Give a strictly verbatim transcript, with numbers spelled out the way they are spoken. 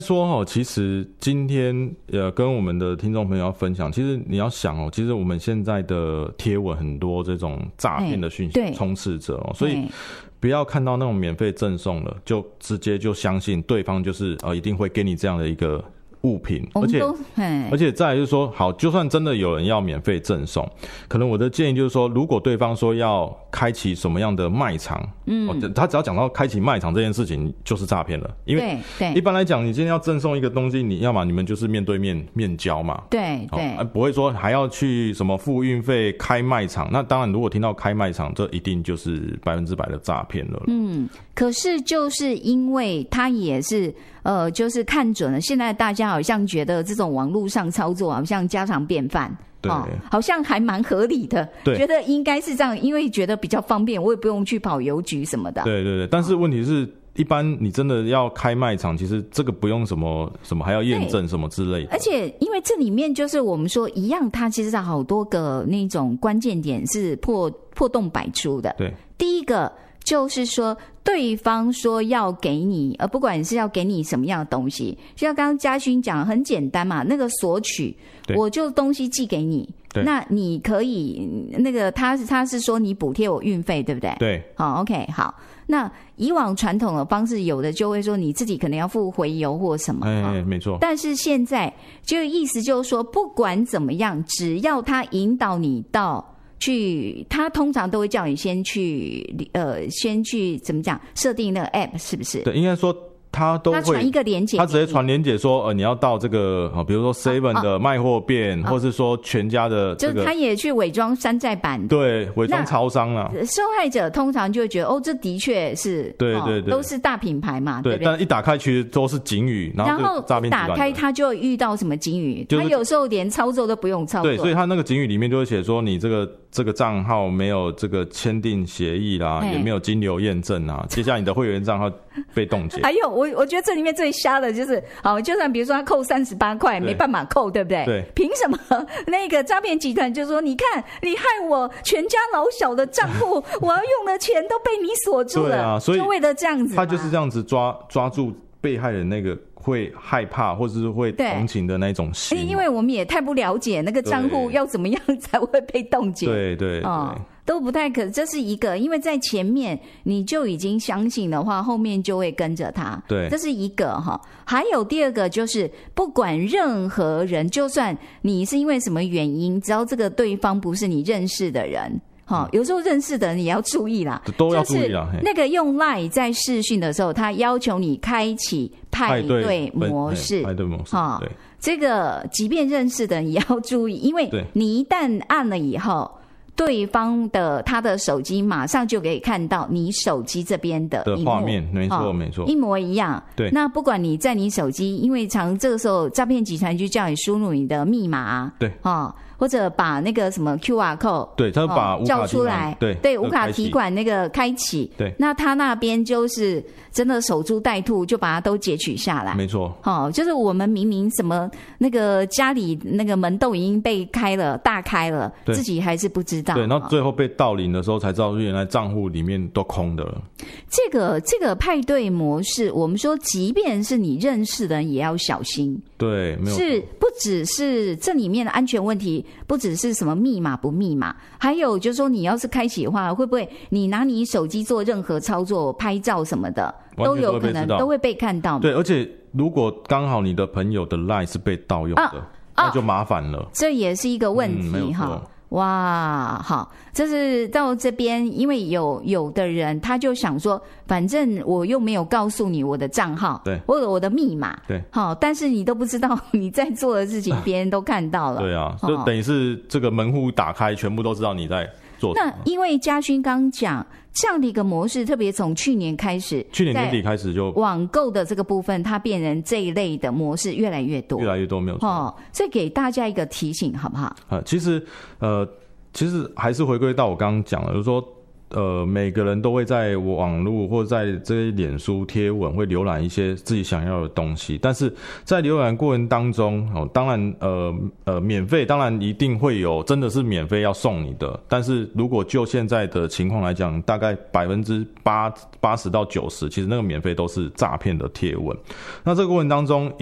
说哦，其实今天呃跟我们的听众朋友要分享，其实你要想哦，其实我们现在的贴文很多这种诈骗的讯息充斥着哦，所以不要看到那种免费赠送了，就直接就相信对方就是呃一定会给你这样的一个物品，而且而且再来就是说，好，就算真的有人要免费赠送，可能我的建议就是说，如果对方说要开启什么样的卖场，嗯，他只要讲到开启卖场这件事情，就是诈骗了。因为一般来讲，你今天要赠送一个东西，你要么你们就是面对面面交嘛， 对对、 哦，不会说还要去什么付运费开卖场。那当然，如果听到开卖场，这一定就是百分之百的诈骗了。 嗯，可是就是因为他也是。呃，就是看准了，现在大家好像觉得这种网络上操作好像家常便饭， 对、哦， 好像还蛮合理的， 对， 觉得应该是这样，因为觉得比较方便，我也不用去跑邮局什么的。 对对对，但是问题是。哦，一般你真的要开卖场，其实这个不用什么什么还要验证什么之类的。 而且因为这里面就是我们说一样，它其实好多个那种关键点是破破洞百出的。 对， 第一个就是说对方说要给你，呃，不管是要给你什么样的东西，就像刚刚嘉勋讲很简单嘛，那个索取，我就东西寄给你。那你可以那个他他是说你补贴我运费，对不对？ 对， 好 ，OK， 好。那以往传统的方式，有的就会说你自己可能要付回邮或什么， 哎、欸，没错。 但是现在就意思就是说，不管怎么样，只要他引导你到去，他通常都会叫你先去呃，先去怎么讲设定那个 app， 是不是？ 对，应该说。他都会他传一个连结， 他直接传连结说，呃，你要到这个，比如说 seven 的卖货店，啊啊、或是说全家的、这个， 就是他也去伪装山寨版， 对，伪装超商啦。 受害者通常就会觉得，哦，这的确是， 对对对、 哦，都是大品牌嘛，对, 对, 对。但一打开其实都是警语，然后诈骗集团打开他就会遇到什么警语， 就是、 他有时候连操作都不用操作， 对，所以他那个警语里面就会写说，你这个这个账号没有这个签订协议啦，也没有金流验证啊，接下来你的会员账号被冻结。 还有，我我觉得这里面最瞎的就是，好，就算比如说他扣三十八块，没办法扣，对不对？ 对。 凭什么那个诈骗集团就说，你看，你害我全家老小的账户，我要用的钱都被你锁住了， 对啊，所以就为了这样子， 他就是这样子抓抓住被害人那个。会害怕或是会同情的那种心， 因为我们也太不了解那个账户要怎么样才会被冻结， 对对对、哦， 都不太可。这是一个，因为在前面你就已经相信的话，后面就会跟着他， 对， 这是一个哈。还有第二个就是，不管任何人，就算你是因为什么原因，只要这个对方不是你认识的人。哦、有时候认识的人也要注意啦， 都要注意啦。 就是那个用 LINE 在视讯的时候，他要求你开启派对模式， 派对模式。 哦、这个即便认识的人也要注意，因为你一旦按了以后，对方的他的手机马上就可以看到你手机这边的的画面，没错、哦、没错， 一模一样。 对， 那不管你在你手机，因为常这个时候诈骗集团就叫你输入你的密码， 对， 哦。或者把那个什么 Q R code， 对，他把无卡叫出来， 对对，无卡提款那个开启， 对， 那他那边就是真的守株待兔，就把它都截取下来， 没错， 哦，就是我们明明什么那个家里那个门都已经被开了，大开了，自己还是不知道， 对，然后最后被盗领的时候才知道，原来账户里面都空的了。 这个这个派对模式，我们说，即便是你认识的人，也要小心。 对，没有是不只是这里面的安全问题，不只是什么密码不密码，还有就是说你要是开启的话，会不会你拿你手机做任何操作、拍照什么的，都有可能都会被看到。 对，而且如果刚好你的朋友的 LINE 是被盗用的，啊啊、那就麻烦了。 这也是一个问题哈。嗯哇，好，这是到这边，因为有有的人他就想说，反正我又没有告诉你我的账号， 对， 或者我的密码， 对， 好，但是你都不知道你在做的事情，别人都看到了， 对啊，就等于是这个门户打开，全部都知道你在做什么。 那因为嘉勋刚讲这样的一个模式，特别从去年开始， 去年年底开始就网购的这个部分，它变成这一类的模式越来越多， 越来越多，没有错。 哦，所以给大家一个提醒，好不好？ 啊，其实呃，其实还是回归到我刚刚讲的，就是说， 呃，每个人都会在网络或在这些脸书贴文会浏览一些自己想要的东西，但是在浏览过程当中，哦，当然，呃呃，免费当然一定会有，真的是免费要送你的，但是如果就现在的情况来讲，大概百分之八八十到九十，其实那个免费都是诈骗的贴文。那这个过程当中，